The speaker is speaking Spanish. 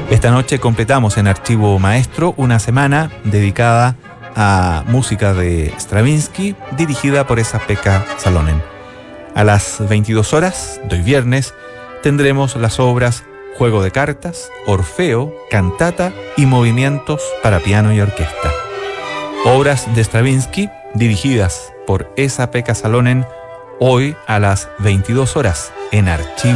Esta noche completamos en Archivo Maestro una semana dedicada a música de Stravinsky, dirigida por Esa-Pekka Salonen. A las 22 horas de hoy viernes tendremos las obras Juego de Cartas, Orfeo, Cantata y Movimientos para piano y orquesta. Obras de Stravinsky dirigidas por Esa-Pekka Salonen, hoy a las 22 horas en Archivo